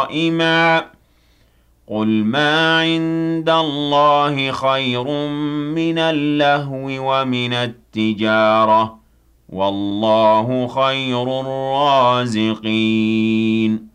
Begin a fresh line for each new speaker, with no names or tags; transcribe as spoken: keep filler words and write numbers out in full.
قائما قل ما عند الله خير من اللهو ومن التجارة والله خير الرازقين